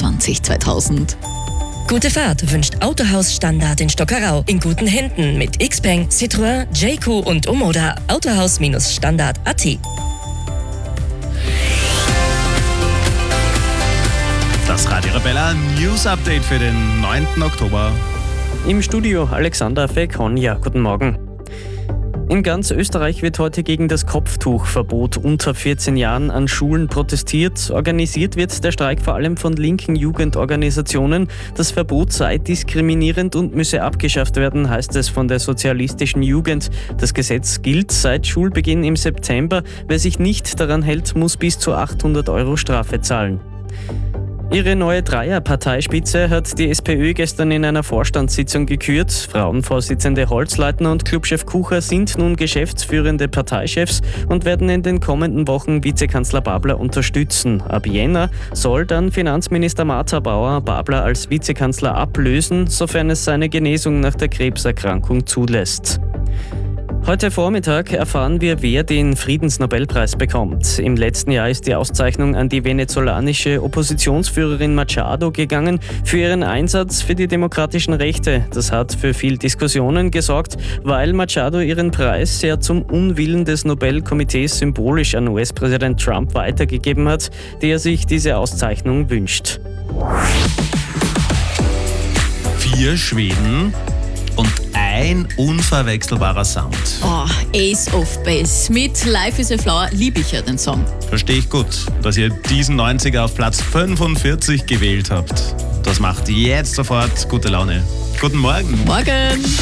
23 2000. Gute Fahrt wünscht Autohaus Standard in Stockerau. In guten Händen mit Xpeng, Citroën, JQ und Omoda. Autohaus-Standard.at. Das Radio Arabella News Update für den 9. Oktober. Im Studio Alexander Fekonja. Guten Morgen. In ganz Österreich wird heute gegen das Kopftuchverbot unter 14 Jahren an Schulen protestiert. Organisiert wird der Streik vor allem von linken Jugendorganisationen. Das Verbot sei diskriminierend und müsse abgeschafft werden, heißt es von der sozialistischen Jugend. Das Gesetz gilt seit Schulbeginn im September. Wer sich nicht daran hält, muss bis zu 800 € Strafe zahlen. Ihre neue Dreierparteispitze hat die SPÖ gestern in einer Vorstandssitzung gekürt. Frauenvorsitzende Holzleitner und Clubchef Kucher sind nun geschäftsführende Parteichefs und werden in den kommenden Wochen Vizekanzler Babler unterstützen. Ab Jänner soll dann Finanzminister Martha Bauer Babler als Vizekanzler ablösen, sofern es seine Genesung nach der Krebserkrankung zulässt. Heute Vormittag erfahren wir, wer den Friedensnobelpreis bekommt. Im letzten Jahr ist die Auszeichnung an die venezolanische Oppositionsführerin Machado gegangen für ihren Einsatz für die demokratischen Rechte. Das hat für viel Diskussionen gesorgt, weil Machado ihren Preis ja zum Unwillen des Nobelkomitees symbolisch an US-Präsident Trump weitergegeben hat, der sich diese Auszeichnung wünscht. 4 Schweden und ein unverwechselbarer Sound. Oh, Ace of Base mit Life is a Flower liebe ich ja den Song. Verstehe ich gut, dass ihr diesen 90er auf Platz 45 gewählt habt. Das macht jetzt sofort gute Laune. Guten Morgen. Morgen.